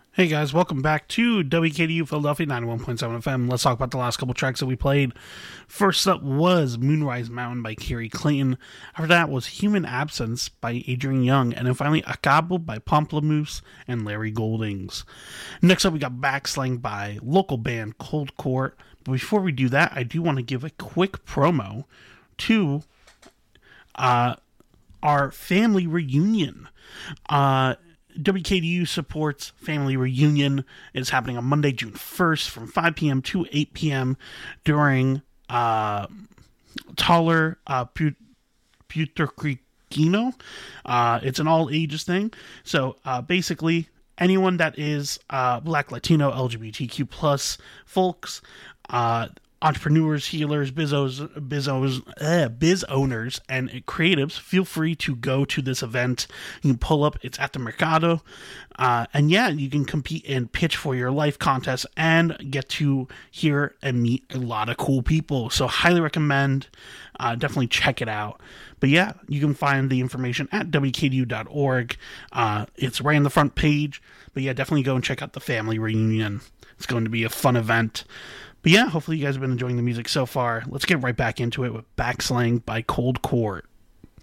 Hey guys, welcome back to WKDU Philadelphia 91.7 FM. Let's talk about the last couple tracks that we played. First up was Moonrise Mountain by Kerry Clayton. After that was Human Absence by Adrian Young. And then finally Acabo by Pomplamoose and Larry Goldings. Next up we got Backslang by local band Cold Court. But before we do that, I do want to give a quick promo to our family reunion. WKDU supports Family Reunion. It's happening on Monday, June 1st from 5 p.m. to 8 p.m. during Taller Puerto. It's an all ages thing. So basically, anyone that is Black, Latino, LGBTQ plus folks, entrepreneurs, healers, biz owners, and creatives, feel free to go to this event. You can pull up. It's at the Mercado. And yeah, you can compete and pitch for your life contest and get to hear and meet a lot of cool people. So highly recommend. Definitely check it out. But yeah, you can find the information at wkdu.org. It's right on the front page. But yeah, definitely go and check out the family reunion. It's going to be a fun event. But yeah, hopefully you guys have been enjoying the music so far. Let's get right back into it with Backslang by Cold Court.